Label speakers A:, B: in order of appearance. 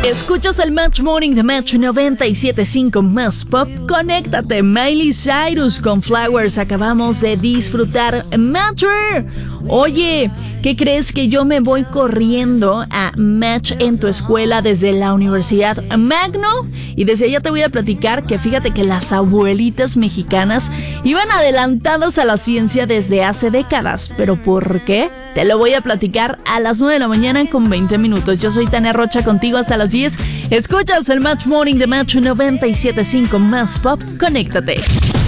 A: Escuchas el Match Morning de Match 97.5 Más Pop. Conéctate, Miley Cyrus con Flowers. Acabamos de disfrutar Matter. Oye, ¿qué crees? Que yo me voy corriendo a Match en tu escuela desde la Universidad Magno, y desde allá te voy a platicar que fíjate que las abuelitas mexicanas iban adelantadas a la ciencia desde hace décadas. ¿Pero por qué? Te lo voy a platicar a las 9 de la mañana con 20 minutos. Yo soy Tania Rocha, contigo hasta las 10. Escuchas el Match Morning de Match 97.5 Más Pop. Conéctate.